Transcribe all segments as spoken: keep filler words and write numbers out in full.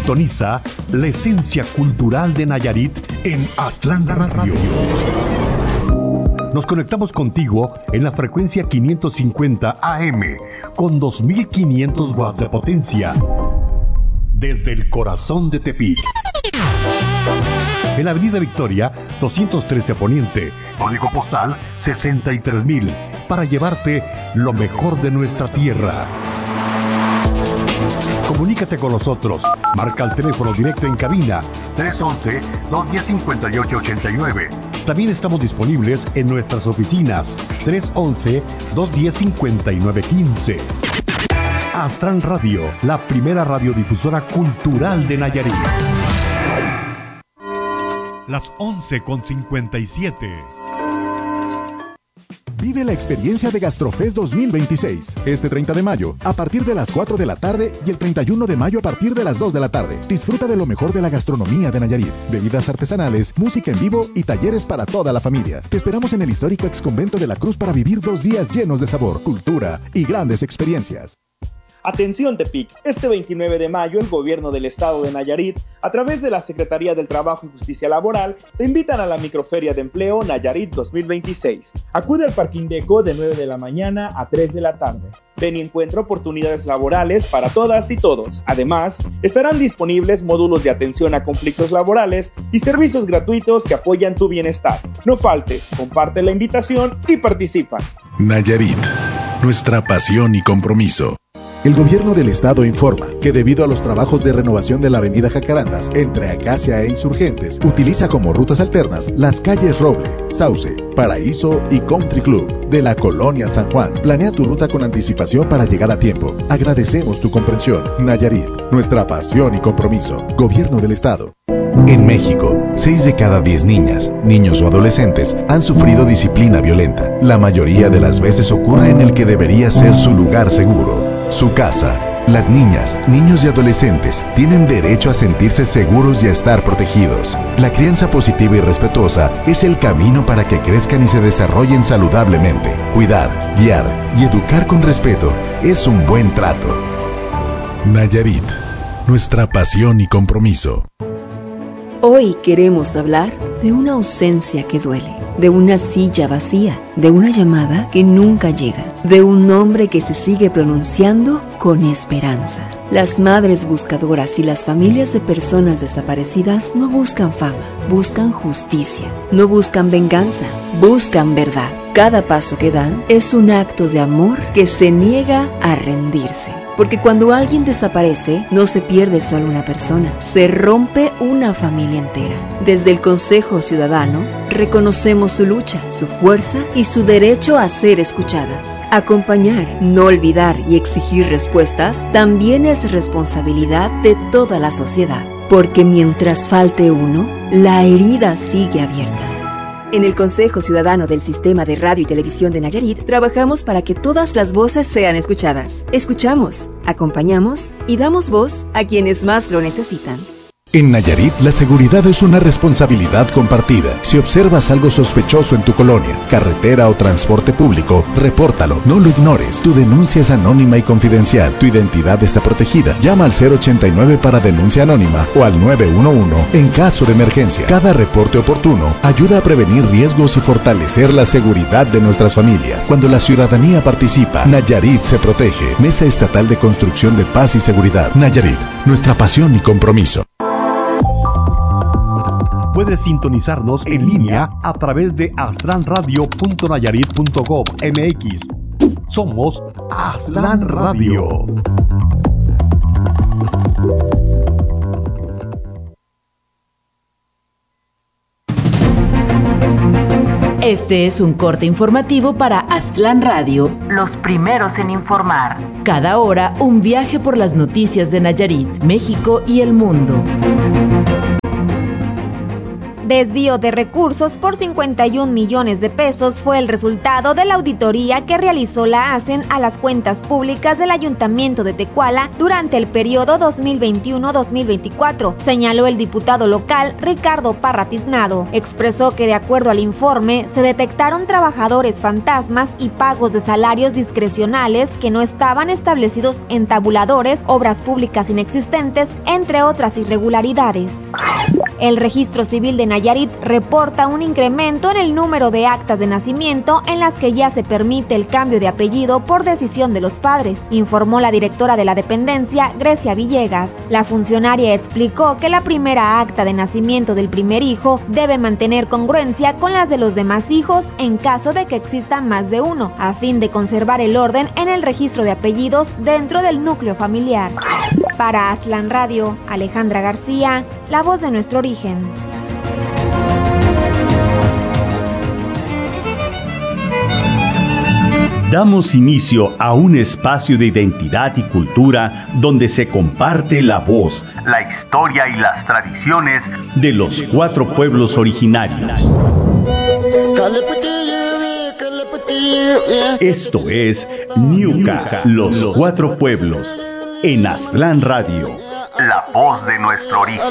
Sintoniza la esencia cultural de Nayarit en Aztlán Radio. Nos conectamos contigo en la frecuencia quinientos cincuenta A M con dos mil quinientos watts de potencia desde el corazón de Tepic. En la Avenida Victoria, doscientos trece Poniente, código postal sesenta y tres mil, para llevarte lo mejor de nuestra tierra. Comunícate con nosotros. Marca el teléfono directo en cabina tres once, dos diez, cincuenta y ocho ochenta y nueve. También estamos disponibles en nuestras oficinas tres once, dos diez, cincuenta y nueve quince. Aztlán Radio, la primera radiodifusora cultural de Nayarit. Las once con cincuenta y siete. Vive la experiencia de Gastrofest dos mil veintiséis. Este treinta de mayo, a partir de las cuatro de la tarde y el treinta y uno de mayo a partir de las dos de la tarde. Disfruta de lo mejor de la gastronomía de Nayarit. Bebidas artesanales, música en vivo y talleres para toda la familia. Te esperamos en el histórico exconvento de la Cruz para vivir dos días llenos de sabor, cultura y grandes experiencias. Atención Tepic, este veintinueve de mayo el gobierno del estado de Nayarit, a través de la Secretaría del Trabajo y Justicia Laboral, te invitan a la microferia de empleo Nayarit dos mil veintiséis. Acude al Parquindeco de nueve de la mañana a tres de la tarde. Ven y encuentra oportunidades laborales para todas y todos. Además, estarán disponibles módulos de atención a conflictos laborales y servicios gratuitos que apoyan tu bienestar. No faltes, comparte la invitación y participa. Nayarit, nuestra pasión y compromiso. El gobierno del estado informa que debido a los trabajos de renovación de la avenida Jacarandas entre Acacia e Insurgentes, utiliza como rutas alternas las calles Roble, Sauce, Paraíso y Country Club de la Colonia San Juan. Planea tu ruta con anticipación para llegar a tiempo. Agradecemos tu comprensión. Nayarit, nuestra pasión y compromiso. Gobierno del estado. En México, seis de cada diez niñas, niños o adolescentes han sufrido disciplina violenta. La mayoría de las veces ocurre en el que debería ser su lugar seguro, su casa. Las niñas, niños y adolescentes tienen derecho a sentirse seguros y a estar protegidos. La crianza positiva y respetuosa es el camino para que crezcan y se desarrollen saludablemente. Cuidar, guiar y educar con respeto es un buen trato. Nayarit, nuestra pasión y compromiso. Hoy queremos hablar de una ausencia que duele, de una silla vacía, de una llamada que nunca llega, de un nombre que se sigue pronunciando con esperanza. Las madres buscadoras y las familias de personas desaparecidas no buscan fama, buscan justicia, no buscan venganza, buscan verdad. Cada paso que dan es un acto de amor que se niega a rendirse. Porque cuando alguien desaparece, no se pierde solo una persona, se rompe una familia entera. Desde el Consejo Ciudadano, reconocemos su lucha, su fuerza y su derecho a ser escuchadas. Acompañar, no olvidar y exigir respuestas también es responsabilidad de toda la sociedad. Porque mientras falte uno, la herida sigue abierta. En el Consejo Ciudadano del Sistema de Radio y Televisión de Nayarit, trabajamos para que todas las voces sean escuchadas. Escuchamos, acompañamos y damos voz a quienes más lo necesitan. En Nayarit, la seguridad es una responsabilidad compartida. Si observas algo sospechoso en tu colonia, carretera o transporte público, repórtalo, no lo ignores. Tu denuncia es anónima y confidencial. Tu identidad está protegida. Llama al cero ochenta y nueve para denuncia anónima o al nueve uno uno en caso de emergencia. Cada reporte oportuno ayuda a prevenir riesgos y fortalecer la seguridad de nuestras familias. Cuando la ciudadanía participa, Nayarit se protege. Mesa Estatal de Construcción de Paz y Seguridad. Nayarit, nuestra pasión y compromiso. Puedes sintonizarnos en línea a través de aztlán radio punto nayarit punto gov punto m x. Somos Aztlán Radio. Este es un corte informativo para Aztlán Radio, los primeros en informar. Cada hora, un viaje por las noticias de Nayarit, México y el mundo. Desvío de recursos por cincuenta y un millones de pesos fue el resultado de la auditoría que realizó la ASEN a las cuentas públicas del Ayuntamiento de Tecuala durante el periodo dos mil veintiuno a dos mil veinticuatro, señaló el diputado local Ricardo Parra Tiznado. Expresó que de acuerdo al informe se detectaron trabajadores fantasmas y pagos de salarios discrecionales que no estaban establecidos en tabuladores, obras públicas inexistentes, entre otras irregularidades. El Registro Civil de Nayarit reporta un incremento en el número de actas de nacimiento en las que ya se permite el cambio de apellido por decisión de los padres, informó la directora de la dependencia, Grecia Villegas. La funcionaria explicó que la primera acta de nacimiento del primer hijo debe mantener congruencia con las de los demás hijos en caso de que exista más de uno, a fin de conservar el orden en el registro de apellidos dentro del núcleo familiar. Para Aztlán Radio, Alejandra García, la voz de nuestro origen. Damos inicio a un espacio de identidad y cultura donde se comparte la voz, la historia y las tradiciones de los cuatro pueblos originarios. Esto es Ñuka, los cuatro pueblos, en Aztlán Radio, la voz de nuestro origen.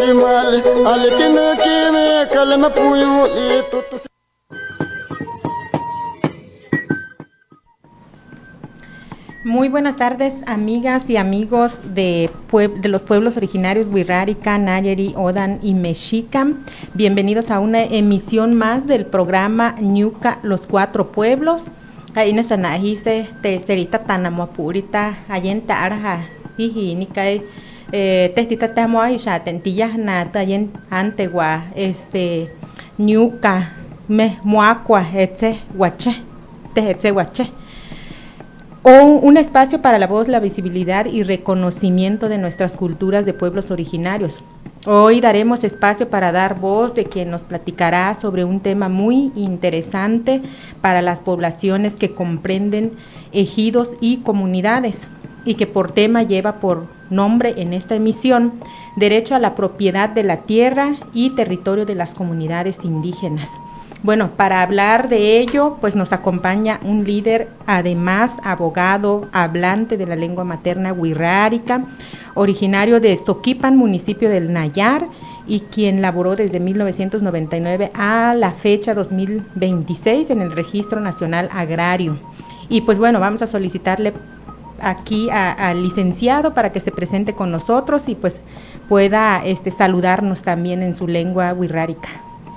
Muy buenas tardes, amigas y amigos de, pue- de los pueblos originarios Wixárika, Nayari, Odan y Mexica. Bienvenidos a una emisión más del programa Ñuka, los cuatro pueblos. Ahí en esa najise, tercerita tanamapurita, ayenta araja, hiji, nikai, testita tamo y ya tentillas nata, ayen antegua, este, Ñuka, me muacua, etce, guache, tehetze guache. O un espacio para la voz, la visibilidad y reconocimiento de nuestras culturas de pueblos originarios. Hoy daremos espacio para dar voz de quien nos platicará sobre un tema muy interesante para las poblaciones que comprenden ejidos y comunidades y que por tema lleva por nombre en esta emisión derecho a la propiedad de la tierra y territorio de las comunidades indígenas. Bueno, para hablar de ello, pues nos acompaña un líder, además abogado, hablante de la lengua materna wixárika, originario de Zoquipan, municipio del Nayar, y quien laboró desde mil novecientos noventa y nueve a la fecha dos mil veintiséis en el Registro Nacional Agrario. Y pues bueno, vamos a solicitarle aquí al licenciado para que se presente con nosotros y pues pueda este, saludarnos también en su lengua wixárika.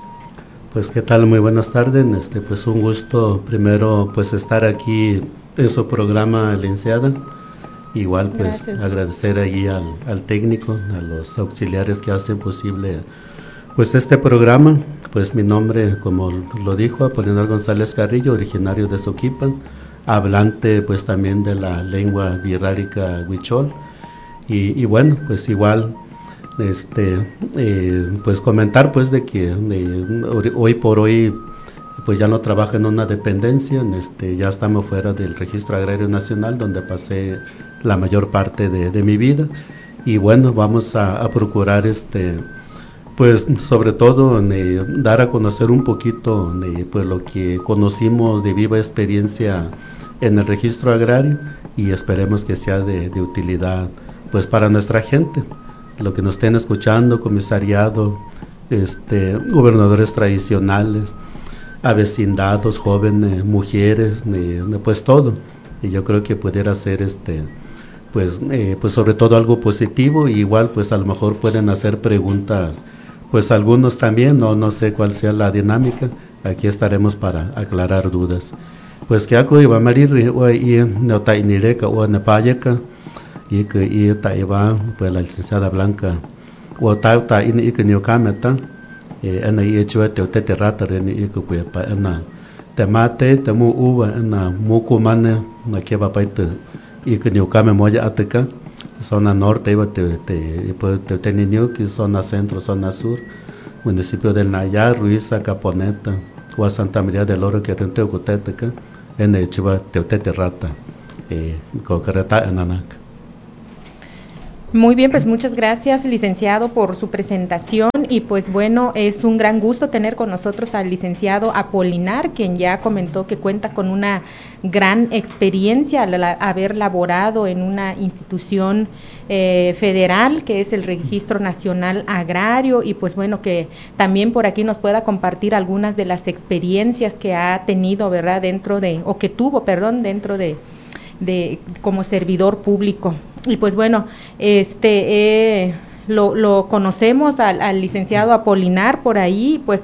Pues qué tal, muy buenas tardes, este, pues un gusto primero pues estar aquí en su programa, licenciada. Igual pues Gracias. Agradecer allí al, al técnico, a los auxiliares que hacen posible pues este programa. Pues mi nombre, como lo dijo, Apolinar González Carrillo, originario de Zoquipan, hablante pues también de la lengua wixárika huichol. Y, y bueno, pues igual este eh, pues comentar pues de que de, hoy por hoy pues ya no trabajo en una dependencia, en este ya estamos fuera del Registro Agrario Nacional, donde pasé la mayor parte de, de mi vida. Y bueno, vamos a, a procurar este pues sobre todo eh, dar a conocer un poquito de pues lo que conocimos de viva experiencia en el registro agrario, y esperemos que sea de, de utilidad pues para nuestra gente, lo que nos estén escuchando, comisariado, este, gobernadores tradicionales, avecindados, jóvenes, mujeres, eh, pues todo. Y yo creo que pudiera ser este, pues, eh, pues sobre todo algo positivo. Y igual pues a lo mejor pueden hacer preguntas, pues algunos también, no, no sé cuál sea la dinámica. Aquí estaremos para aclarar dudas. Pues que ako iba a marir y no ta inireka o nepayeka y que y ta iba pues la licenciada Blanca o ta ta in y que ni okameta en ahí hecho este te rata en y que pues pa en temate temu uva en mukumane na que va paite y que ni okame moya ateka zona norte iba te te pues te tenía que zona centro, zona sur, municipio del Nayar, Ruiza, Caponeta o Santa María del Oro que rente ocoteteca en el chiva te te rata eh cocareta en anac. Muy bien, pues muchas gracias, licenciado, por su presentación y pues bueno, es un gran gusto tener con nosotros al licenciado Apolinar, quien ya comentó que cuenta con una gran experiencia al la, haber laborado en una institución eh, federal que es el Registro Nacional Agrario y pues bueno, que también por aquí nos pueda compartir algunas de las experiencias que ha tenido, ¿verdad?, dentro de, o que tuvo, perdón, dentro de, de como servidor público. Y pues bueno, este eh, lo, lo conocemos al, al licenciado Apolinar por ahí, pues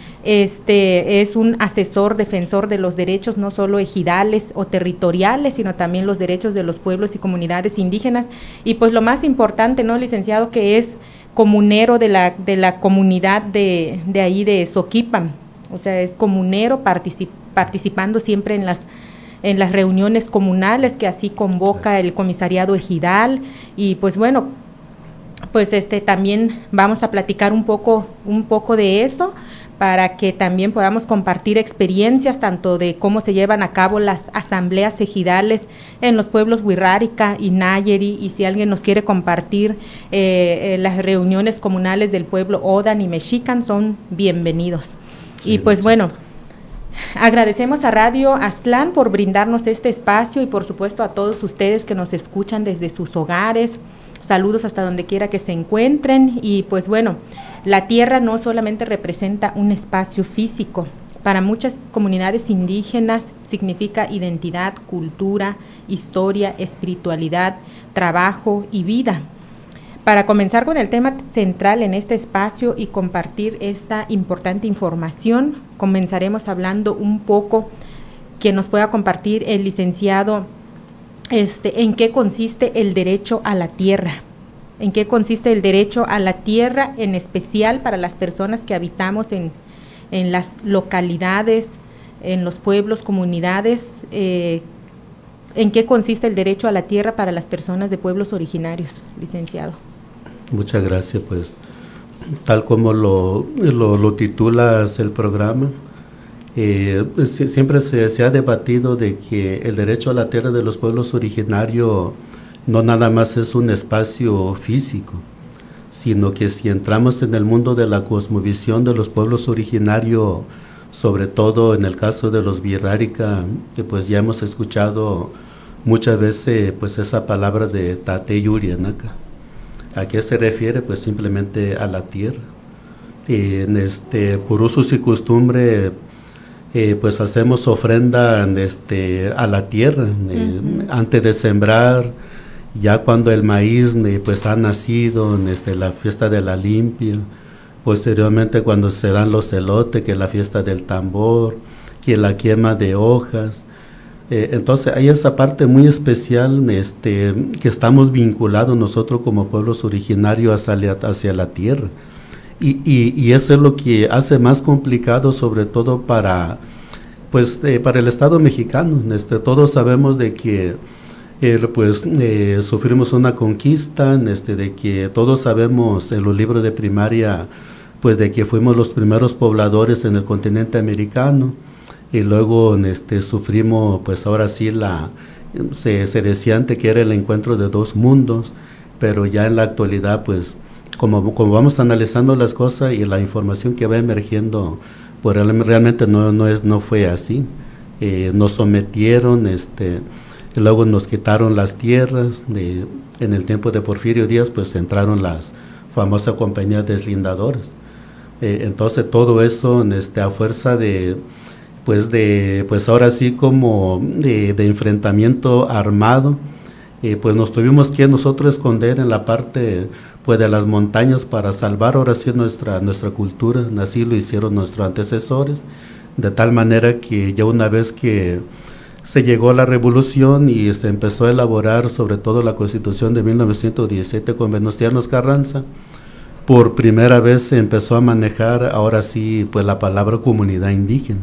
este es un asesor defensor de los derechos no solo ejidales o territoriales, sino también los derechos de los pueblos y comunidades indígenas. Y pues lo más importante, ¿no, licenciado?, que es comunero de la de la comunidad de, de ahí de Soquipan, o sea, es comunero particip, participando siempre en las en las reuniones comunales que así convoca el comisariado ejidal y pues bueno, pues este también vamos a platicar un poco un poco de eso para que también podamos compartir experiencias tanto de cómo se llevan a cabo las asambleas ejidales en los pueblos Wixárika y Nayeri, y si alguien nos quiere compartir eh, eh, las reuniones comunales del pueblo Odan y Mexican, son bienvenidos. Sí, y pues bueno, agradecemos a Radio Aztlán por brindarnos este espacio y por supuesto a todos ustedes que nos escuchan desde sus hogares. Saludos hasta donde quiera que se encuentren y pues bueno, la tierra no solamente representa un espacio físico, para muchas comunidades indígenas significa identidad, cultura, historia, espiritualidad, trabajo y vida. Para comenzar con el tema central en este espacio y compartir esta importante información, comenzaremos hablando un poco que nos pueda compartir el licenciado este, en qué consiste el derecho a la tierra, en qué consiste el derecho a la tierra, en especial para las personas que habitamos en, en las localidades, en los pueblos, comunidades, eh, en qué consiste el derecho a la tierra para las personas de pueblos originarios, licenciado. Muchas gracias, pues tal como lo, lo, lo titulas el programa, eh, siempre se, se ha debatido de que el derecho a la tierra de los pueblos originarios no nada más es un espacio físico, sino que si entramos en el mundo de la cosmovisión de los pueblos originarios, sobre todo en el caso de los Wixárika, que pues ya hemos escuchado muchas veces pues esa palabra de Tate Yurianaka. ¿A qué se refiere? Pues simplemente a la tierra. Y en este, por usos y costumbre, eh, pues hacemos ofrenda en este, a la tierra, eh, uh-huh. antes de sembrar, ya cuando el maíz eh, pues ha nacido, en este, la fiesta de la limpia, posteriormente cuando se dan los elotes, que es la fiesta del tambor, que la quema de hojas. Eh, entonces hay esa parte muy especial este, que estamos vinculados nosotros como pueblos originarios hacia, hacia la tierra y, y, y eso es lo que hace más complicado sobre todo para, pues, eh, para el Estado mexicano. Este, todos sabemos de que eh, pues, eh, sufrimos una conquista, este, de que todos sabemos en los libros de primaria pues, de que fuimos los primeros pobladores en el continente americano. Y luego este, sufrimos, pues ahora sí, la se, se decía antes que era el encuentro de dos mundos, pero ya en la actualidad, pues, como, como vamos analizando las cosas y la información que va emergiendo, pues realmente no, no, es, no fue así. Eh, nos sometieron, este, y luego nos quitaron las tierras, de, en el tiempo de Porfirio Díaz, pues entraron las famosas compañías deslindadoras. Eh, entonces todo eso, este, a fuerza de... pues de pues ahora sí como de, de enfrentamiento armado, eh, pues nos tuvimos que nosotros esconder en la parte pues de las montañas para salvar ahora sí nuestra nuestra cultura. Así lo hicieron nuestros antecesores, de tal manera que ya una vez que se llegó a la revolución y se empezó a elaborar sobre todo la Constitución de mil novecientos diecisiete con Venustiano Carranza, por primera vez se empezó a manejar ahora sí pues la palabra comunidad indígena.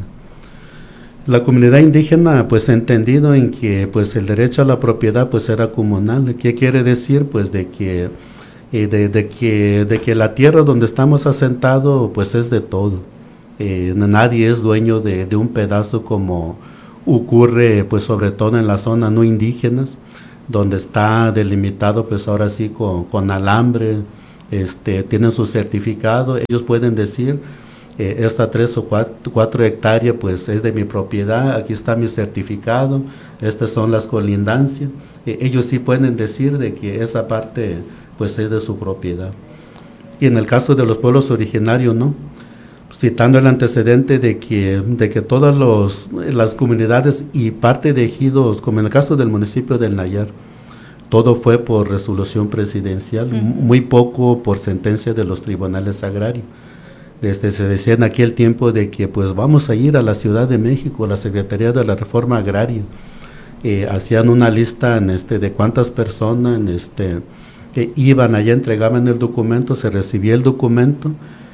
La comunidad indígena, pues entendido en que pues el derecho a la propiedad pues era comunal. ¿Qué quiere decir? Pues de que eh, de, de que de que la tierra donde estamos asentados pues es de todo. Eh, nadie es dueño de, de un pedazo como ocurre pues sobre todo en las zonas no indígenas, donde está delimitado pues ahora sí con, con alambre, este, tienen su certificado, ellos pueden decir, eh, esta tres o cuatro, cuatro hectáreas pues es de mi propiedad, aquí está mi certificado, estas son las colindancias, eh, ellos sí pueden decir de que esa parte pues es de su propiedad. Y en el caso de los pueblos originarios, no, citando el antecedente de que, de que todas los, las comunidades y parte de ejidos, como en el caso del municipio del Nayar, todo fue por resolución presidencial, uh-huh. muy poco por sentencia de los tribunales agrarios. Desde se decía en aquel tiempo de que pues vamos a ir a la Ciudad de México, a la Secretaría de la Reforma Agraria, eh, hacían una lista en este, de cuántas personas en este, que iban allá, entregaban el documento, se recibía el documento,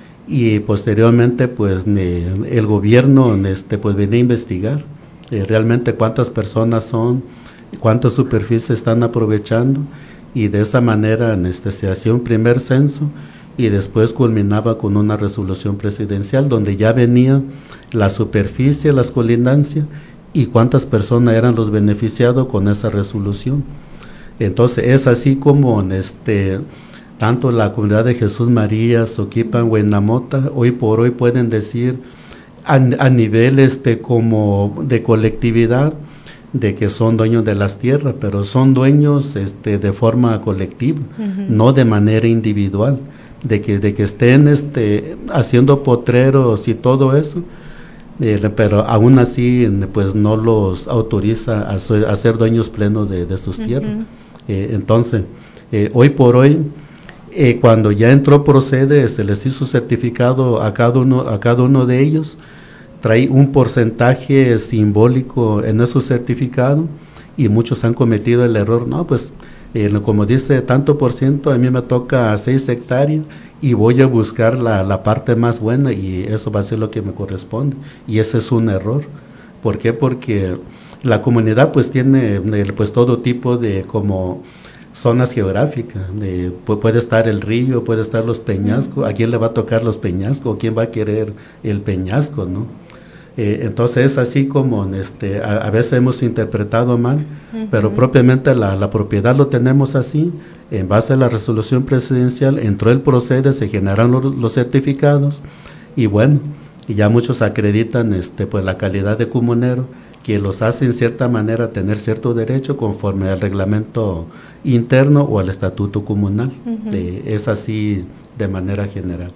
y posteriormente pues ne, el gobierno este, pues venía a investigar eh, realmente cuántas personas son, cuántas superficies están aprovechando, y de esa manera este, se hacía un primer censo y después culminaba con una resolución presidencial donde ya venía la superficie, las colindancias y cuántas personas eran los beneficiados con esa resolución. Entonces es así como este tanto la comunidad de Jesús María, Soquipan, Huenamota, hoy por hoy pueden decir a, a nivel este como de colectividad de que son dueños de las tierras, pero son dueños este de forma colectiva, uh-huh. no de manera individual, de que de que estén este haciendo potreros y todo eso, eh, pero aún así pues no los autoriza a, so, a ser dueños plenos de, de sus tierras. Uh-huh. eh, entonces eh, hoy por hoy Eh, cuando ya entró Procede, se les hizo certificado a cada uno, a cada uno de ellos, trae un porcentaje simbólico en esos certificados, y muchos han cometido el error, no, pues, eh, como dice, tanto por ciento, a mí me toca seis hectáreas, y voy a buscar la, la parte más buena, y eso va a ser lo que me corresponde, y ese es un error. ¿Por qué? Porque la comunidad pues tiene pues todo tipo de como zonas geográficas, de, puede estar el río, puede estar los peñascos, ¿a quién le va a tocar los peñascos? ¿Quién va a querer el peñasco, no? Eh, entonces es así como este, a, a veces hemos interpretado mal, uh-huh. pero propiamente la, la propiedad lo tenemos así, en base a la resolución presidencial, entró el procede, se generaron los, los certificados, y bueno, y ya muchos acreditan este, pues la calidad de comunero, que los hace en cierta manera tener cierto derecho conforme al reglamento interno o al estatuto comunal. Uh-huh. eh, es así de manera general.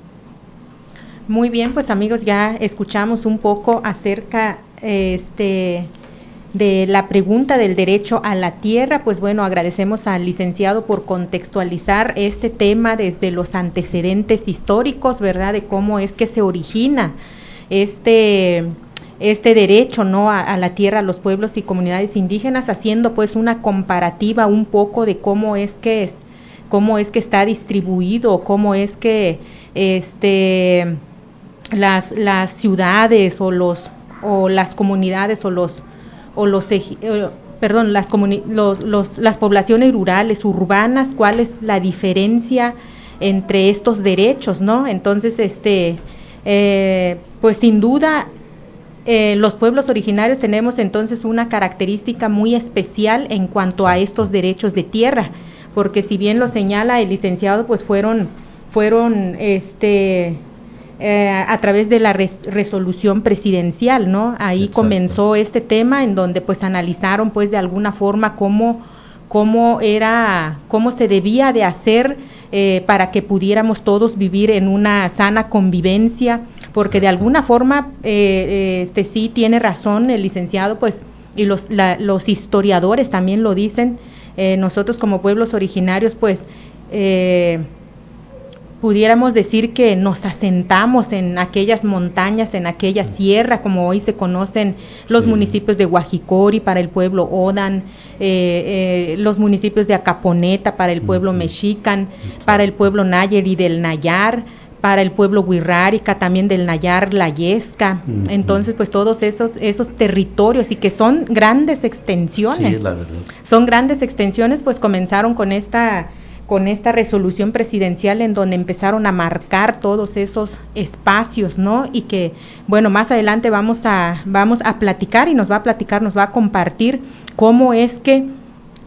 Muy bien, pues amigos, ya escuchamos un poco acerca este de la pregunta del derecho a la tierra. Pues bueno, agradecemos al licenciado por contextualizar este tema desde los antecedentes históricos, ¿verdad?, de cómo es que se origina este este derecho, ¿no?, a, a la tierra, a los pueblos y comunidades indígenas, haciendo pues una comparativa un poco de cómo es que es, cómo es que está distribuido, cómo es que este las las ciudades o los o las comunidades o los o los eh, perdón, las comuni- los, los las poblaciones rurales, urbanas, cuál es la diferencia entre estos derechos, ¿no? Entonces, este eh, pues sin duda Eh, los pueblos originarios tenemos entonces una característica muy especial en cuanto a estos derechos de tierra, porque si bien lo señala el licenciado, pues fueron fueron este eh, a través de la res- resolución presidencial, ¿no? Ahí Exacto. comenzó este tema en donde pues analizaron pues de alguna forma cómo cómo era cómo se debía de hacer eh, para que pudiéramos todos vivir en una sana convivencia, porque de alguna forma eh, este sí tiene razón el licenciado, pues, y los la, los historiadores también lo dicen, eh, nosotros como pueblos originarios pues eh, pudiéramos decir que nos asentamos en aquellas montañas, en aquella sierra, como hoy se conocen los sí. municipios de Guajicori para el pueblo Odan, eh, eh, los municipios de Acaponeta para el pueblo uh-huh. Mexican, sí. para el pueblo Nayeri del Nayar, para el pueblo Huirrárica también del Nayar, La Yesca. Uh-huh. Entonces pues todos esos esos territorios, y que son grandes extensiones, sí, la verdad. son grandes extensiones, pues comenzaron con esta con esta resolución presidencial en donde empezaron a marcar todos esos espacios, ¿no? Y que, bueno, más adelante vamos a vamos a platicar y nos va a platicar, nos va a compartir cómo es que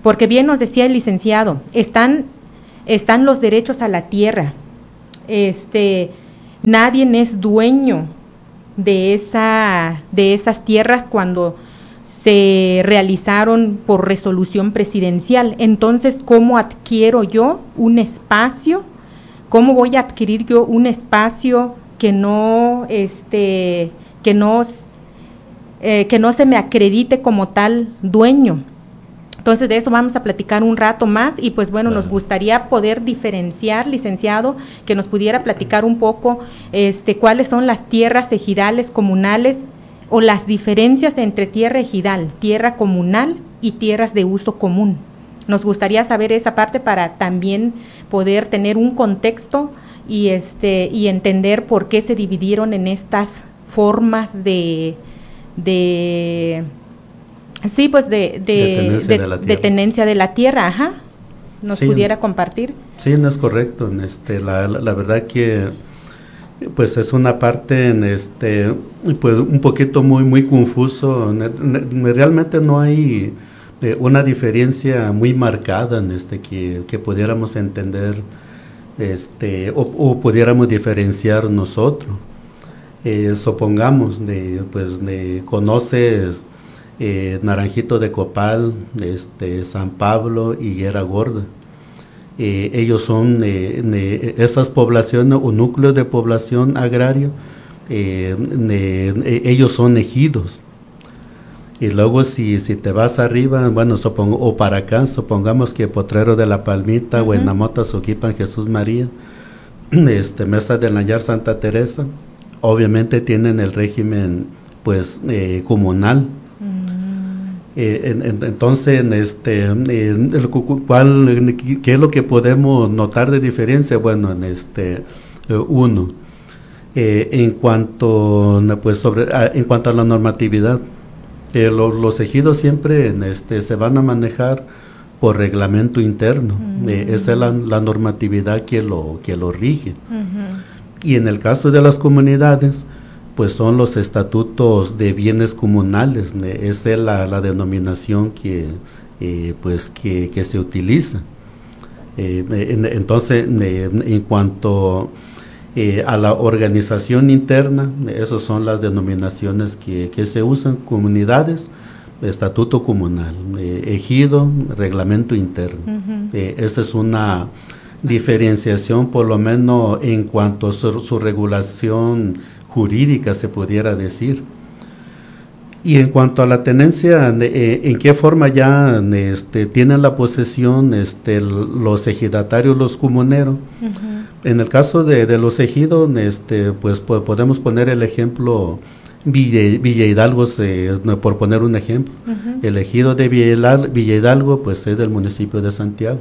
porque bien nos decía el licenciado, están, están los derechos a la tierra, este, nadie es dueño de, esa, de esas tierras cuando se realizaron por resolución presidencial. Entonces, ¿cómo adquiero yo un espacio? ¿Cómo voy a adquirir yo un espacio que no, este, que no, eh, que no se me acredite como tal dueño? Entonces, de eso vamos a platicar un rato más y pues bueno, claro, nos gustaría poder diferenciar, licenciado, que nos pudiera platicar un poco este, cuáles son las tierras ejidales comunales o las diferencias entre tierra ejidal, tierra comunal y tierras de uso común. Nos gustaría saber esa parte para también poder tener un contexto y este y entender por qué se dividieron en estas formas de de sí pues de de, de, tenencia, de, de, de tenencia de la tierra, ajá. ¿Nos sí, pudiera compartir? Sí, no es correcto. Este, la, la, la verdad que pues es una parte en este pues un poquito muy muy confuso. Realmente no hay eh, una diferencia muy marcada en este que, que pudiéramos entender este o, o pudiéramos diferenciar nosotros. Eh, supongamos de pues de conoces eh, Naranjito de Copal, este San Pablo y Higuera Gorda. Eh, ellos son eh, eh, esas poblaciones o núcleos de población agrario, eh, eh, eh, ellos son ejidos. Y luego si, si te vas arriba, bueno, supongo, o para acá, supongamos que Potrero de la Palmita, uh-huh, Huenamota, Soquipan, Jesús María, este, Mesa del Nayar, Santa Teresa, obviamente tienen el régimen pues eh, comunal. Eh, en, en, entonces, este, eh, ¿cuál, ¿qué es lo que podemos notar de diferencia? Bueno, en este, eh, uno, eh, en cuanto, pues sobre, a, en cuanto a la normatividad, eh, lo, los ejidos siempre en este, se van a manejar por reglamento interno. Uh-huh. Eh, esa es la, la normatividad que lo, que lo rige. Uh-huh. Y en el caso de las comunidades, pues son los estatutos de bienes comunales, eh, esa es la, la denominación que, eh, pues que, que se utiliza. Eh, en, entonces, eh, en cuanto eh, a la organización interna, esas son las denominaciones que, que se usan: comunidades, estatuto comunal, eh, ejido, reglamento interno. Uh-huh. Eh, esa es una diferenciación, por lo menos en cuanto a su, su regulación jurídica, se pudiera decir. Y en cuanto a la tenencia, eh, ¿en qué forma ya este, tienen la posesión este, los ejidatarios, los comuneros? Uh-huh. En el caso de, de los ejidos, este, pues po- podemos poner el ejemplo Villa, Villa Hidalgo, se, por poner un ejemplo. Uh-huh. El ejido de Villa, Villa Hidalgo pues es del municipio de Santiago.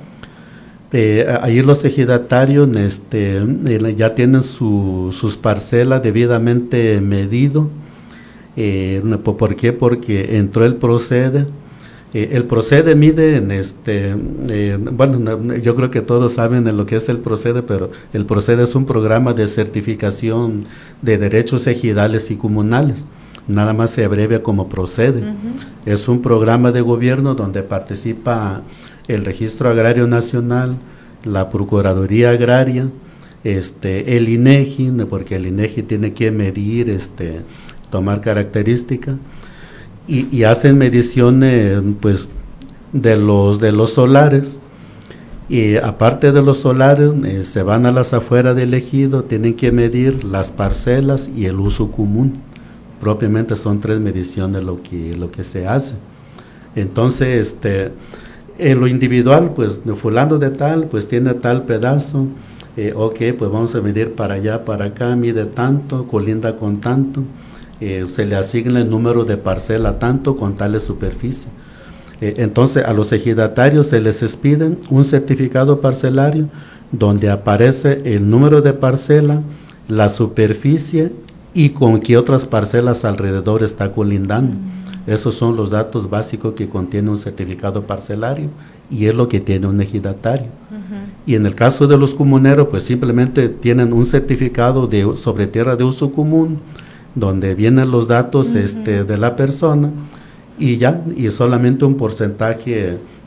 Eh, ahí los ejidatarios este, eh, ya tienen su, sus parcelas debidamente medido. Eh, ¿Por qué? Porque entró el Procede. Eh, el Procede mide, en este, eh, bueno, yo creo que todos saben de lo que es el Procede, pero el Procede es un programa de certificación de derechos ejidales y comunales. Nada más se abrevia como Procede. Uh-huh. Es un programa de gobierno donde participa el Registro Agrario Nacional, la Procuraduría Agraria, este, el INEGI, porque el INEGI tiene que medir, este, tomar características, y, y hacen mediciones, pues, de los de los solares. Y aparte de los solares, eh, se van a las afueras del ejido, tienen que medir las parcelas y el uso común. Propiamente son tres mediciones lo que lo que se hace. Entonces, este en lo individual, pues fulano de tal, pues tiene tal pedazo, eh, ok, pues vamos a medir para allá, para acá, mide tanto, colinda con tanto, eh, se le asigna el número de parcela tanto con tales superficie. Eh, entonces a los ejidatarios se les expiden un certificado parcelario donde aparece el número de parcela, la superficie y con qué otras parcelas alrededor está colindando. Mm. Esos son los datos básicos que contiene un certificado parcelario y es lo que tiene un ejidatario. Uh-huh. Y en el caso de los comuneros, pues simplemente tienen un certificado de, sobre tierra de uso común, donde vienen los datos uh-huh. este, de la persona y ya, y solamente un porcentaje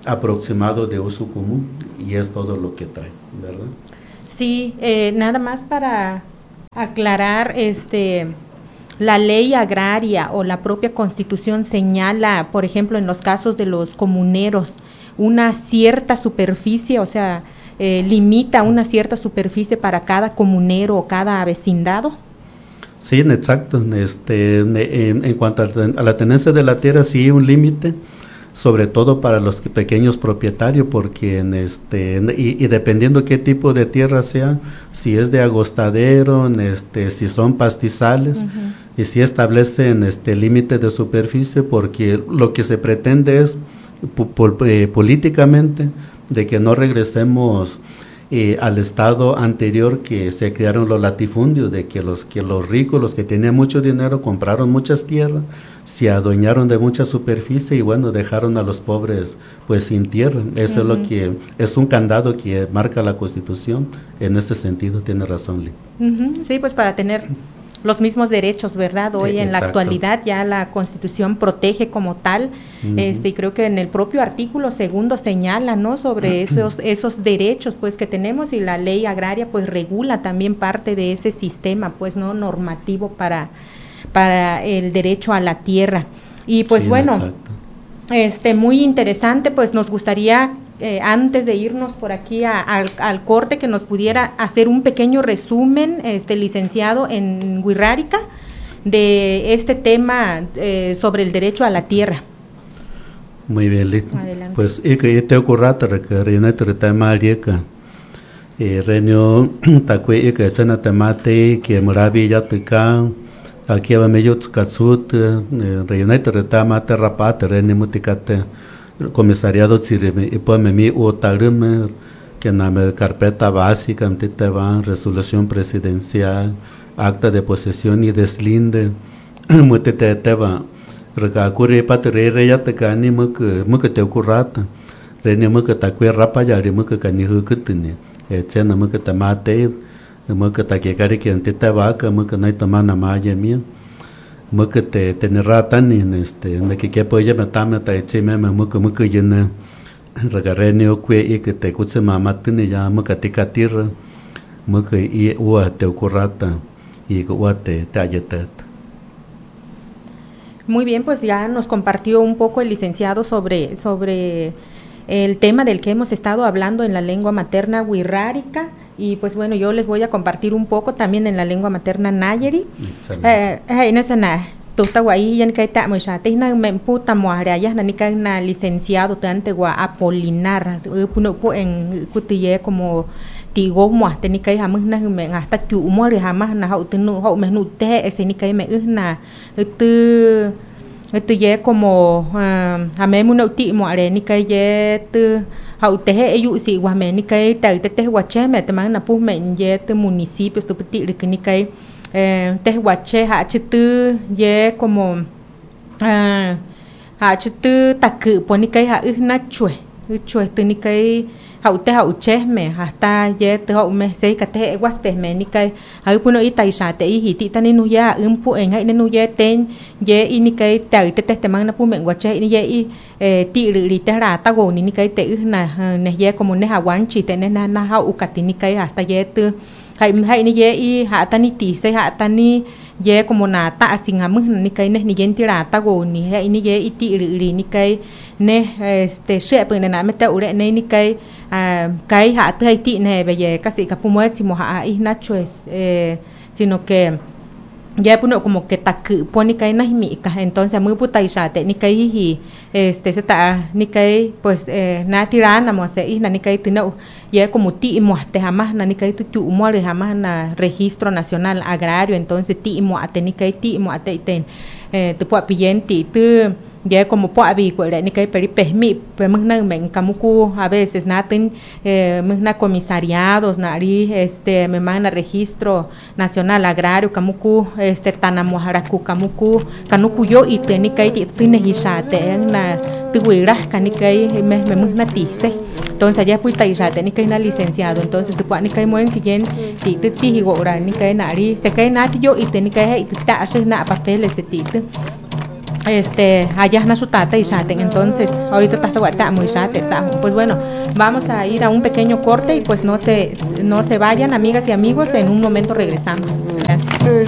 aproximado de uso común, y es todo lo que trae, ¿verdad? Sí, eh, nada más para aclarar, este, la ley agraria o la propia Constitución señala, por ejemplo, en los casos de los comuneros, una cierta superficie, o sea, eh, limita una cierta superficie para cada comunero o cada vecindado. Sí, exacto. Este, en, en cuanto a la tenencia de la tierra, sí hay un límite, sobre todo para los pequeños propietarios, porque en este y, y dependiendo qué tipo de tierra sea, si es de agostadero, en este, si son pastizales, uh-huh. y si establecen este límite de superficie, porque lo que se pretende es po, eh, políticamente de que no regresemos eh, al estado anterior que se crearon los latifundios, de que los que los ricos, los que tenían mucho dinero, compraron muchas tierras, se adueñaron de mucha superficie y bueno, dejaron a los pobres pues sin tierra. Eso uh-huh. es lo que es un candado que marca la Constitución. En ese sentido tiene razón, Lee. Uh-huh. Sí, pues para tener los mismos derechos, ¿verdad? Hoy eh, en la actualidad ya la Constitución protege como tal, uh-huh. este, y creo que en el propio artículo segundo señala, ¿no?, sobre uh-huh. esos esos derechos pues que tenemos, y la ley agraria pues regula también parte de ese sistema pues no normativo para para el derecho a la tierra. Y pues sí, bueno, exacto. este muy interesante, pues nos gustaría Eh, antes de irnos por aquí a, a, al corte, que nos pudiera hacer un pequeño resumen, este licenciado en Wixárika, de este tema eh, sobre el derecho a la tierra. Muy bien, Lit. Pues y que te ocurra que reina tema rica eh reño takue y que sana temate que morabi ya tika aquí va medio tsukatsut reina tema terrapate reni mutikate comisariado tsirime y pues me mi otarme que na carpeta básica antita va resolución presidencial, acta de posesión y deslinde mutete te va recacure patre reya te cani muk muk te ocurrata rene muk ta que rapa ya muk cani hukutini etcena muk ta mate muk ta que cari que antita va que muk na tomana maya mía muk te tenerratan en este en que que poye matame ta echime muk muk yena regarenio que y que te kutse mamatini ya muk tikatir muk y ua te ocurrata y ua te tayetet. Muy bien, pues ya nos compartió un poco el licenciado sobre sobre el tema del que hemos estado hablando en la lengua materna Wixárika, y pues bueno, yo les voy a compartir un poco también en la lengua materna Nayari. Eh, en esa na tuta guay yan kai ta mocha te na men puta moara ya na ni kai na licenciado tante gua Apolinar puno po en kutiye como tigo mo te ni kai hamu na me hasta tu mo ri hama na hau tenu hau me nu te ese ni kai me na tu tu ye como ame mu no ti mo are ni kai ye tu hau te he yu si wa me ni kai ta te te wa che me te man na pu me ye tu municipio tu piti ri ni kai eh te wa che ha chitu ye como ah ha chitu taku po ni kai ha na chue chue tu ni kai hau te hau che me hasta ye te hau me sei ka te was te me ni kai hau puno i tai sa te i hi ti tani nu ya um pu en hai nu ye ten ye i ni kai ta te te te mang na pu me wa che ni ye i eh ti ri ri te ra ta go ni ni kai te na ne ye como ne ha wan chi te ne na na hau u ka ti ni kai hasta ye tu hai hai ni ye i ha tani ti se ha tani ye como na ta singa mu ni kai ne ni yen ti ra ta go ni hai ni ye i ti ri ri ni kai ne este she pe ne na me te ure ne ni kai à cái hạ tươi tị này về về các sĩ các phụ mới chỉ một hạ ít nát choice sino que ya puno como que taku pone que na mi ka entonces muy puta isha te ni kai hi este se ta ni kai pues eh, na tirana mo se na ni kai tino ya como ti mo te jamás na ni kai tu tu mo jamás na registro nacional agrario, entonces ti mo ate ni kai ti mo ate ten eh tu po pillenti tu ya como po abi ko ni kai peri pehmi pe mna men kamuku a veces natin eh mna comisariados nari este me manda registro nacional agrario kamuku este tanamo haraku kamuku kanuku yo y te ni kai ti tine hisate na tuwira kanikai me me mna tise, entonces ya puita isate ni kai na licenciado, entonces tu ni kai moen siguen ti ti ti gora ni kai nari se kai nati yo y te ni kai ta se na papeles ti este allá na su tata y chaten. Entonces ahorita está muy chate. Pues bueno, vamos a ir a un pequeño corte y pues no se no se vayan, amigas y amigos, en un momento regresamos. Gracias.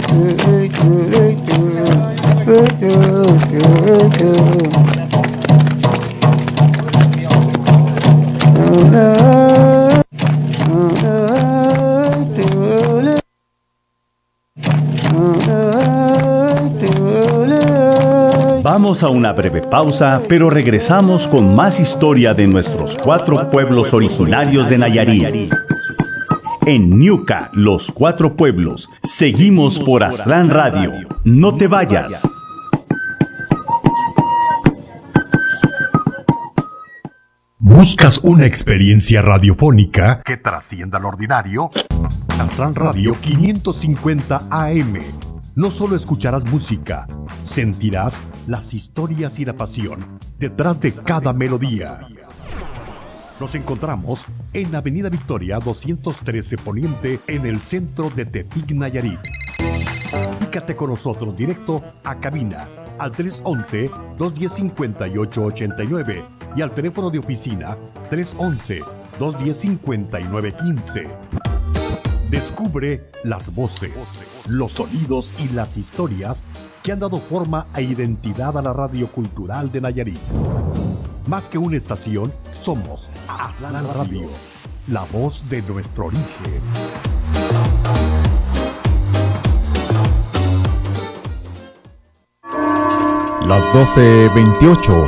Vamos a una breve pausa, pero regresamos con más historia de nuestros cuatro pueblos originarios de Nayarit. En Ñuka, los cuatro pueblos, seguimos por Aztlán Radio. No te vayas. ¿Buscas una experiencia radiofónica que trascienda lo ordinario? Aztlán Radio quinientos cincuenta A M. No solo escucharás música, sentirás las historias y la pasión detrás de cada melodía. Nos encontramos en Avenida Victoria doscientos trece Poniente, en el centro de Tepic, Nayarit. Comunícate con nosotros directo a cabina al tres once, dos diez, cincuenta y ocho ochenta y nueve y al teléfono de oficina tres once, dos diez, cincuenta y nueve quince. Descubre las voces, los sonidos y las historias que han dado forma e identidad a la radio cultural de Nayarit. Más que una estación, somos Aztlán Radio, la voz de nuestro origen. Las doce veintiocho.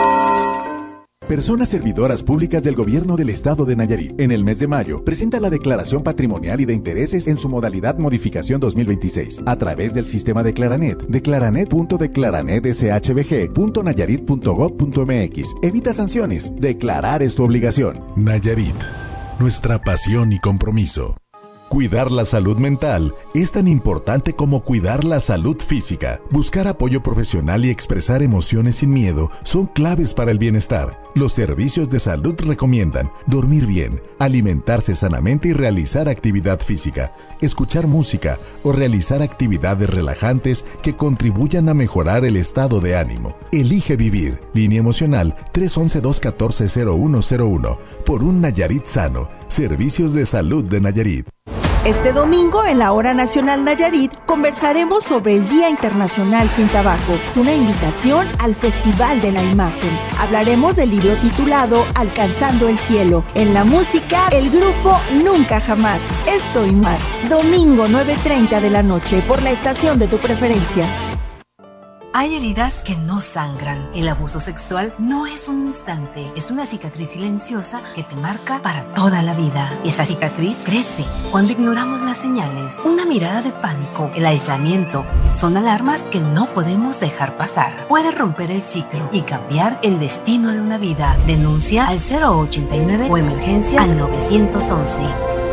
Personas servidoras públicas del Gobierno del Estado de Nayarit, en el mes de mayo, presenta la Declaración Patrimonial y de Intereses en su modalidad Modificación dos mil veintiséis, a través del sistema Declaranet, declaranet punto declaranet s h b g punto nayarit punto gob punto m x. Evita sanciones. Declarar es tu obligación. Nayarit, nuestra pasión y compromiso. Cuidar la salud mental es tan importante como cuidar la salud física. Buscar apoyo profesional y expresar emociones sin miedo son claves para el bienestar. Los servicios de salud recomiendan dormir bien, alimentarse sanamente y realizar actividad física, escuchar música o realizar actividades relajantes que contribuyan a mejorar el estado de ánimo. Elige vivir. Línea emocional tres once, dos catorce, cero uno cero uno. Por un Nayarit sano. Servicios de Salud de Nayarit. Este domingo, en la Hora Nacional Nayarit, conversaremos sobre el Día Internacional Sin Tabaco, una invitación al Festival de la Imagen. Hablaremos del libro titulado Alcanzando el Cielo. En la música, el grupo Nunca Jamás. Esto y más, domingo nueve treinta de la noche, por la estación de tu preferencia. Hay heridas que no sangran. El abuso sexual no es un instante, es una cicatriz silenciosa que te marca para toda la vida. Esa cicatriz crece cuando ignoramos las señales. Una mirada de pánico, el aislamiento, son alarmas que no podemos dejar pasar. Puede romper el ciclo y cambiar el destino de una vida. Denuncia al cero ochenta y nueve o emergencias al nueve once.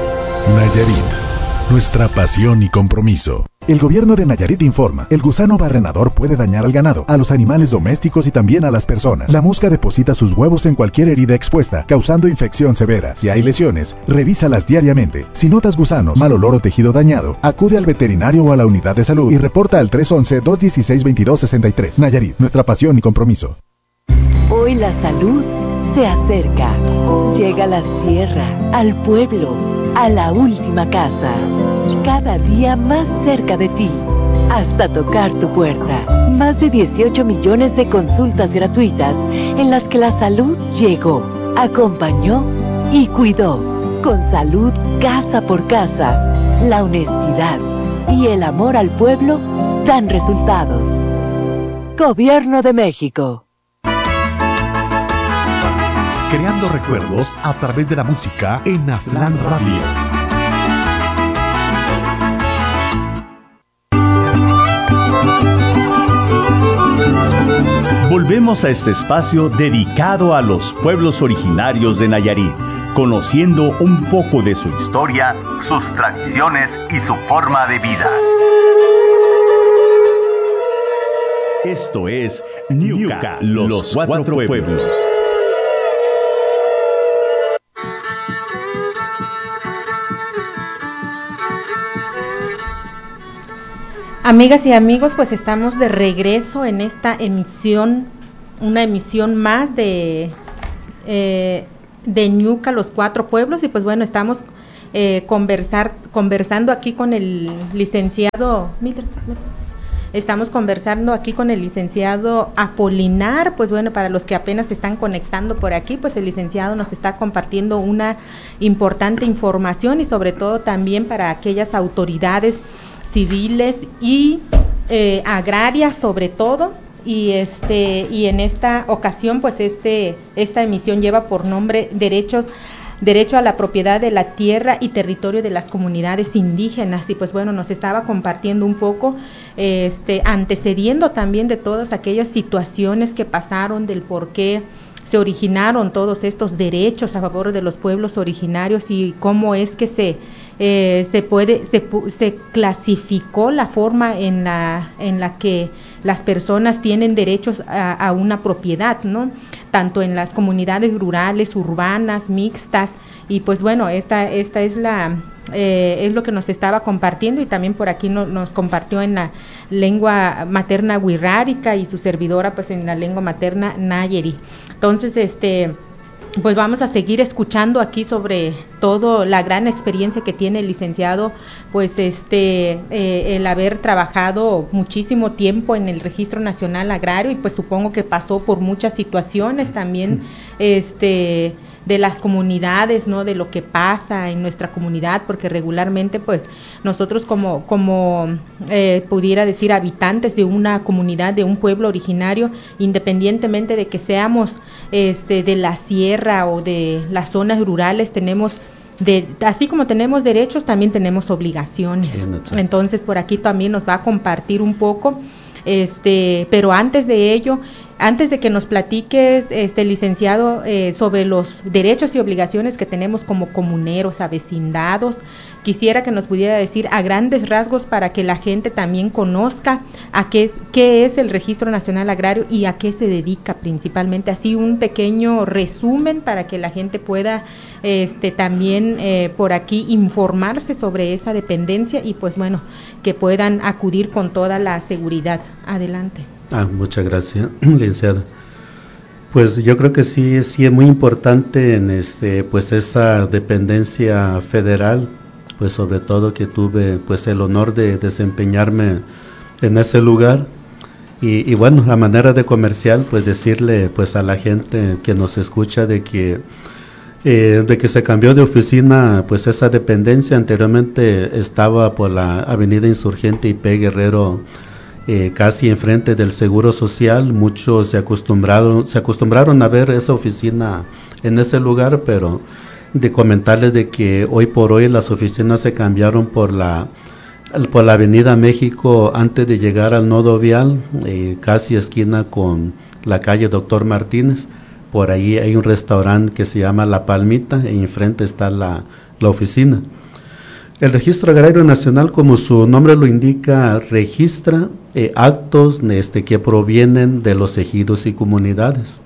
Nayarit, nuestra pasión y compromiso. El gobierno de Nayarit informa, el gusano barrenador puede dañar al ganado, a los animales domésticos y también a las personas. La mosca deposita sus huevos en cualquier herida expuesta, causando infección severa. Si hay lesiones, revísalas diariamente. Si notas gusanos, mal olor o tejido dañado, acude al veterinario o a la unidad de salud y reporta al tres once, dos dieciséis, veintidós sesenta y tres. Nayarit, nuestra pasión y compromiso. Hoy la salud se acerca. Llega a la sierra, al pueblo, a la última casa. Cada día más cerca de ti, hasta tocar tu puerta. Más de dieciocho millones de consultas gratuitas en las que la salud llegó, acompañó y cuidó. Con salud casa por casa, la honestidad y el amor al pueblo dan resultados. Gobierno de México. Creando recuerdos a través de la música en Aztlán Radio. Volvemos a este espacio dedicado a los pueblos originarios de Nayarit, conociendo un poco de su historia, sus tradiciones y su forma de vida. Esto es Ñuka, los, los cuatro, cuatro pueblos. pueblos. Amigas y amigos, pues estamos de regreso en esta emisión, una emisión más de eh, de Ñuca, los cuatro pueblos, y pues bueno, estamos eh, conversar, conversando aquí con el licenciado, estamos conversando aquí con el licenciado Apolinar. Pues bueno, para los que apenas se están conectando por aquí, pues el licenciado nos está compartiendo una importante información, y sobre todo también para aquellas autoridades civiles y eh, agrarias sobre todo, y este y en esta ocasión pues este esta emisión lleva por nombre derechos derecho a la propiedad de la tierra y territorio de las comunidades indígenas. Y pues bueno, nos estaba compartiendo un poco, este antecediendo también de todas aquellas situaciones que pasaron, del por qué se originaron todos estos derechos a favor de los pueblos originarios, y cómo es que se eh, se puede se, se clasificó la forma en la en la que las personas tienen derechos a, a una propiedad, ¿no? Tanto en las comunidades rurales, urbanas, mixtas. Y pues bueno, esta esta es la eh, es lo que nos estaba compartiendo, y también por aquí no, nos compartió en la lengua materna wixárika, y su servidora pues en la lengua materna náyeri. Entonces, este pues vamos a seguir escuchando aquí sobre todo la gran experiencia que tiene el licenciado, pues este eh, el haber trabajado muchísimo tiempo en el Registro Nacional Agrario, y pues supongo que pasó por muchas situaciones también, este de las comunidades, ¿no? De lo que pasa en nuestra comunidad, porque regularmente pues nosotros como como eh, pudiera decir habitantes de una comunidad, de un pueblo originario, independientemente de que seamos este de la sierra o de las zonas rurales, tenemos de así como tenemos derechos, también tenemos obligaciones. Sí, no, entonces por aquí también nos va a compartir un poco, este pero antes de ello, antes de que nos platiques, este licenciado, eh, sobre los derechos y obligaciones que tenemos como comuneros, avecindados, quisiera que nos pudiera decir a grandes rasgos, para que la gente también conozca a qué, qué es el Registro Nacional Agrario y a qué se dedica principalmente, así un pequeño resumen para que la gente pueda este también eh, por aquí informarse sobre esa dependencia, y pues bueno, que puedan acudir con toda la seguridad. Adelante. Ah, muchas gracias, licenciada. Pues yo creo que sí, sí es muy importante en este, pues esa dependencia federal, pues sobre todo que tuve pues el honor de desempeñarme en ese lugar, y, y bueno, a manera de comercial, pues decirle pues a la gente que nos escucha de que eh, de que se cambió de oficina, pues esa dependencia anteriormente estaba por la Avenida Insurgente y P. Guerrero, Eh, casi enfrente del Seguro Social. Muchos se acostumbraron, se acostumbraron a ver esa oficina en ese lugar, pero de comentarles de que hoy por hoy las oficinas se cambiaron por la por la Avenida México antes de llegar al nodo vial, eh, casi esquina con la calle Doctor Martínez. Por ahí hay un restaurante que se llama La Palmita, y enfrente está la, la oficina. El Registro Agrario Nacional, como su nombre lo indica, registra eh, actos este, que provienen de los ejidos y comunidades.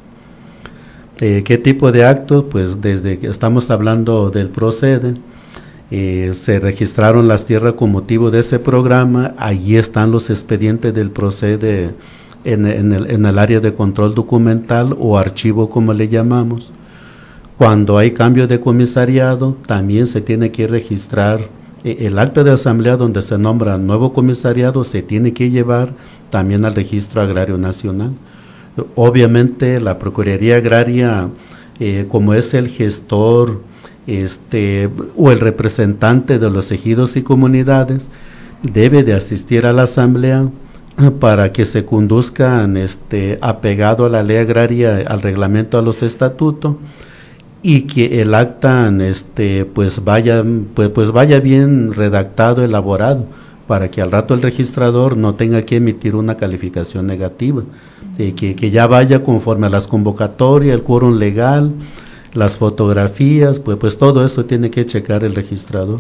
Eh, ¿Qué tipo de actos? Pues desde que estamos hablando del Procede, eh, se registraron las tierras con motivo de ese programa. Allí están los expedientes del Procede en, en, el, en el área de control documental o archivo, como le llamamos. Cuando hay cambio de comisariado, también se tiene que registrar el acta de asamblea donde se nombra nuevo comisariado, se tiene que llevar también al Registro Agrario Nacional. Obviamente la Procuraduría Agraria, eh, como es el gestor este, o el representante de los ejidos y comunidades, debe de asistir a la asamblea para que se conduzcan este, apegado a la ley agraria, al reglamento, a los estatutos, y que el acta este pues vaya pues pues vaya bien redactado, elaborado, para que al rato el registrador no tenga que emitir una calificación negativa, eh, que, que ya vaya conforme a las convocatorias, el quórum legal, las fotografías, pues pues todo eso tiene que checar el registrador.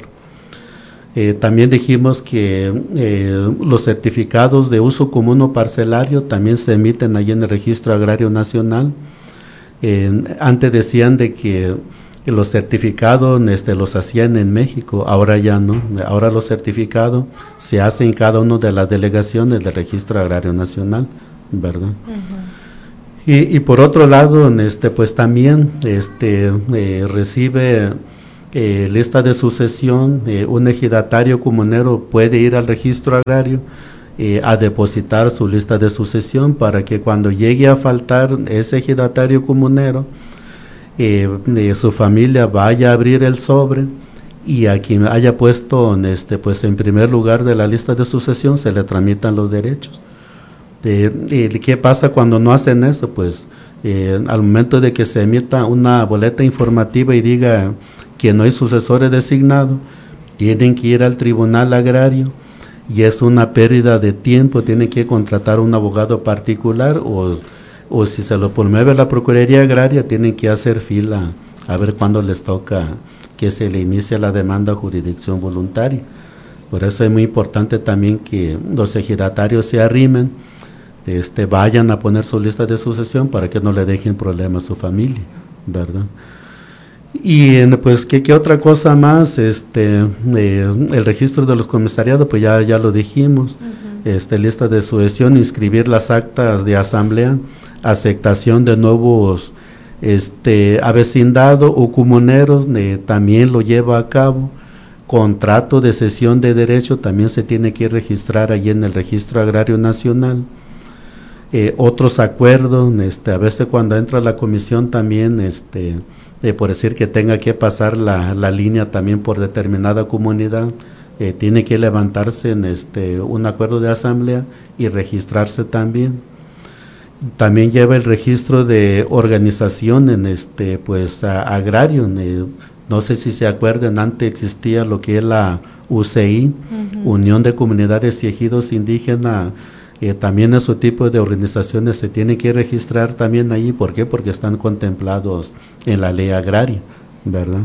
Eh, también dijimos que eh, los certificados de uso común o parcelario también se emiten allí en el Registro Agrario Nacional. Eh, antes decían de que los certificados este, los hacían en México, ahora ya no, ahora los certificados se hacen en cada una de las delegaciones del Registro Agrario Nacional, ¿verdad? Uh-huh. y, y por otro lado, este, pues también este, eh, recibe eh, lista de sucesión, eh, un ejidatario comunero puede ir al Registro Agrario eh, a depositar su lista de sucesión para que cuando llegue a faltar ese ejidatario comunero, Eh, eh, su familia vaya a abrir el sobre y a quien haya puesto este, pues en primer lugar de la lista de sucesión se le tramitan los derechos. Eh, eh, ¿Qué pasa cuando no hacen eso? Pues eh, al momento de que se emita una boleta informativa y diga que no hay sucesores designados, tienen que ir al Tribunal Agrario y es una pérdida de tiempo, tienen que contratar un abogado particular o o si se lo promueve la Procuraduría Agraria, tienen que hacer fila a ver cuándo les toca que se le inicie la demanda a jurisdicción voluntaria. Por eso es muy importante también que los ejidatarios se arrimen, este, vayan a poner su lista de sucesión para que no le dejen problemas a su familia, ¿verdad? Y pues, ¿qué, qué otra cosa más? Este, eh, el registro de los comisariados, pues ya, ya lo dijimos, uh-huh. este, lista de sucesión, inscribir las actas de asamblea, aceptación de nuevos este, avecindados o comuneros, eh, también lo lleva a cabo, contrato de cesión de derecho, también se tiene que registrar allí en el Registro Agrario Nacional, eh, otros acuerdos, este, a veces cuando entra la comisión también, este, eh, por decir que tenga que pasar la, la línea también por determinada comunidad, eh, tiene que levantarse en este, un acuerdo de asamblea y registrarse también. También lleva el registro de organización en este pues a, agrario, eh, no sé si se acuerdan, antes existía lo que es la U C I, uh-huh. Unión de Comunidades y Ejidos Indígenas, eh, también ese tipo de organizaciones se tienen que registrar también ahí. ¿Por qué? Porque están contemplados en la ley agraria, ¿verdad?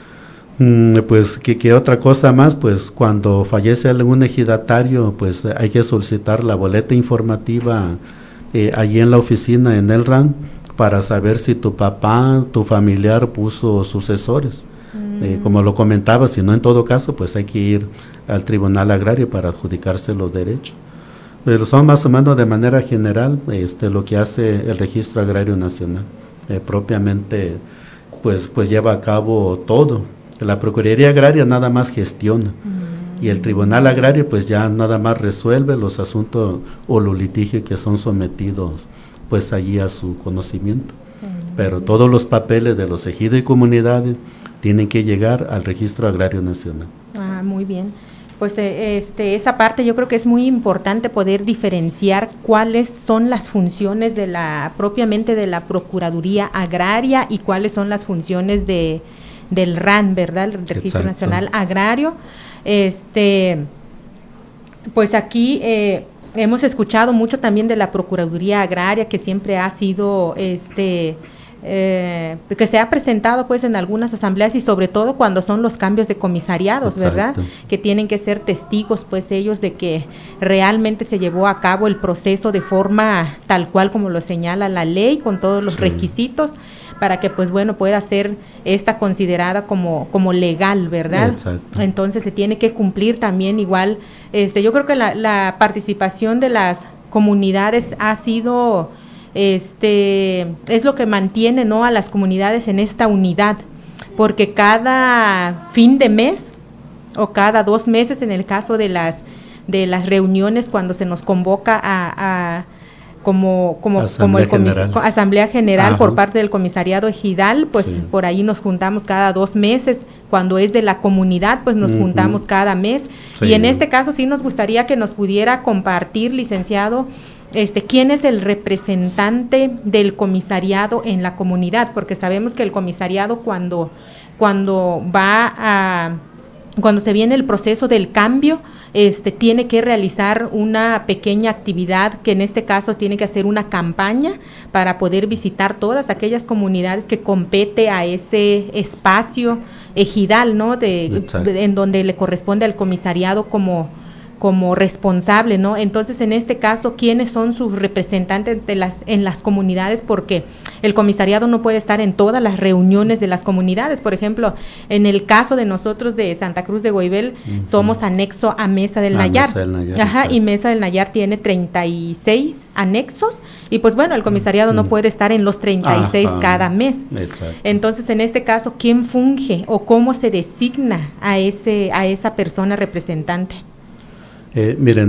Mm, pues, ¿qué, ¿qué otra cosa más? Pues cuando fallece algún ejidatario, pues hay que solicitar la boleta informativa Eh, allí en la oficina, en el R A N, para saber si tu papá, tu familiar puso sucesores. Mm. Eh, como lo comentaba, si no en todo caso, pues hay que ir al Tribunal Agrario para adjudicarse los derechos. Pero son más o menos de manera general este, lo que hace el Registro Agrario Nacional. Eh, propiamente, pues, pues lleva a cabo todo. La Procuraduría Agraria nada más gestiona. Mm. Y el Tribunal Agrario pues ya nada más resuelve los asuntos o los litigios que son sometidos pues allí a su conocimiento. Mm. Pero todos los papeles de los ejidos y comunidades tienen que llegar al Registro Agrario Nacional. Ah, muy bien. Pues eh, este, esa parte yo creo que es muy importante poder diferenciar cuáles son las funciones de la propiamente de la Procuraduría Agraria y cuáles son las funciones de del R A N, ¿verdad? El Registro Exacto. Nacional Agrario. Este, pues aquí eh, hemos escuchado mucho también de la Procuraduría Agraria, que siempre ha sido, este, eh, que se ha presentado pues en algunas asambleas y sobre todo cuando son los cambios de comisariados, Exacto. ¿verdad? Que tienen que ser testigos pues ellos de que realmente se llevó a cabo el proceso de forma tal cual como lo señala la ley, con todos los sí. requisitos, para que pues bueno pueda ser esta considerada como como legal, ¿verdad? Exacto. Entonces se tiene que cumplir también igual, este yo creo que la, la participación de las comunidades ha sido, este es lo que mantiene, ¿no?, a las comunidades en esta unidad, porque cada fin de mes o cada dos meses en el caso de las de las reuniones cuando se nos convoca a, a como como Asamblea como el comis General, Asamblea General Ajá. por parte del comisariado ejidal, pues sí. por ahí nos juntamos cada dos meses, cuando es de la comunidad pues nos uh-huh. juntamos cada mes, sí. y en este caso sí nos gustaría que nos pudiera compartir, licenciado, este quién es el representante del comisariado en la comunidad, porque sabemos que el comisariado cuando cuando va a cuando se viene el proceso del cambio, este tiene que realizar una pequeña actividad, que en este caso tiene que hacer una campaña para poder visitar todas aquellas comunidades que compete a ese espacio ejidal, ¿no?, de, de en donde le corresponde al comisariado como como responsable, ¿no? Entonces, en este caso, ¿quiénes son sus representantes de las, en las comunidades? Porque el comisariado no puede estar en todas las reuniones de las comunidades. Por ejemplo, en el caso de nosotros de Santa Cruz de Goibel, uh-huh. somos anexo a Mesa del ah, Nayar. Mesa del Nayar. Ajá, y Mesa del Nayar tiene treinta y seis anexos, y pues bueno, el comisariado uh-huh. no puede estar en los treinta y seis Ajá. cada mes. Exacto. Entonces, en este caso, ¿quién funge o cómo se designa a ese a esa persona representante? Eh, miren,